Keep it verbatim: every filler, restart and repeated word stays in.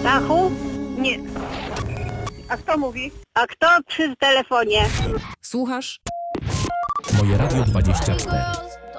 Stachu? Nie. A kto mówi? A kto przy telefonie? Słuchasz? Moje Radio dwadzieścia cztery.